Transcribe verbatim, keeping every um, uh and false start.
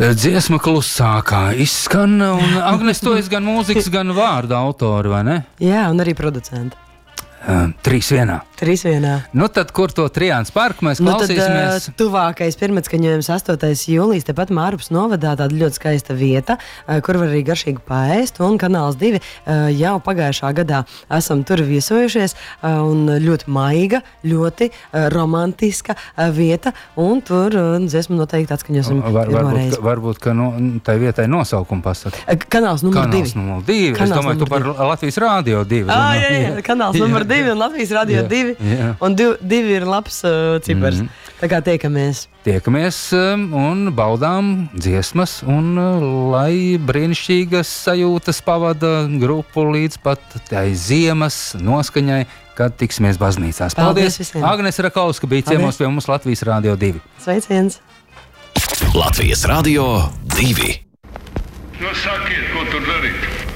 Dziesma klusākā izskan, un Agnes, tu esi gan mūzikas, gan vārdu autori, vai ne? Jā, un arī producenti. Uh, trīs vienā. Trīs vienā. Nu tad, kur to Trijāns parku mēs klausīsimies? Nu tad uh, tuvākais pirmatskaņojums astotais jūlijas, tepat Mārupas novadā, tāda ļoti skaista vieta, uh, kur var arī garšīgi paēst, un Kanāls divi uh, jau pagājušā gadā esam tur viesojušies, uh, un ļoti maiga, ļoti uh, romantiska uh, vieta, un tur uh, dziesmu noteikti atskaņosim Var, pirmo varbūt, reizi. ka, varbūt, ka no, tai vietai nosaukumu pasaka. Uh, Kanāls numur divi. Kanāls numur divi. Es domāju, tu par Latvijas Rādio divi. Ah, jā, jā, Kanāls numur divi un Latvijas Rādio Jā, divi. jā. Un div, divi ir labs uh, cipars. Mm -hmm. Tā kā tiekamies. Tiekamies um, un baudām dziesmas, un uh, lai brīnišķīgas sajūtas pavada grupu līdz pat tai ziemas noskaņai, kad tiksimies baznīcās. Paldies visiem. Agnes Rakauska bija ciemos pie mums Latvijas Rādio divi. Sveiciens! Latvijas Rādio divi. Nu sakiet, ko tur darīt?